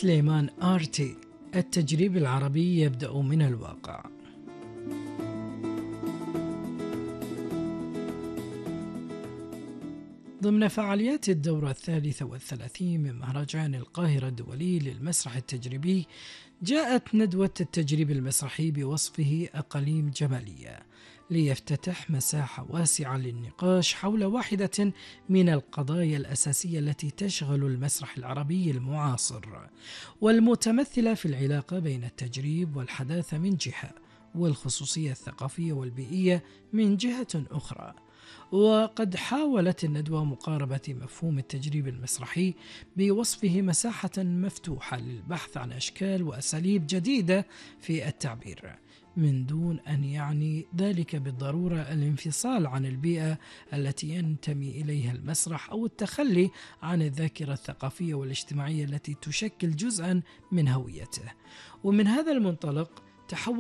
سليمان آرتي. التجريب العربي يبدأ من الواقع. ضمن فعاليات الدورة 33 من مهرجان القاهرة الدولي للمسرح التجريبي، جاءت ندوة التجريب المسرحي بوصفه أقاليم جمالية، ليفتتح مساحة واسعة للنقاش حول واحدة من القضايا الأساسية التي تشغل المسرح العربي المعاصر، والمتمثلة في العلاقة بين التجريب والحداثة من جهة، والخصوصية الثقافية والبيئية من جهة أخرى. وقد حاولت الندوة مقاربة مفهوم التجريب المسرحي بوصفه مساحة مفتوحة للبحث عن أشكال وأساليب جديدة في التعبير، من دون أن يعني ذلك بالضرورة الانفصال عن البيئة التي ينتمي إليها المسرح أو التخلي عن الذاكرة الثقافية والاجتماعية التي تشكل جزءا من هويته. ومن هذا المنطلق تحول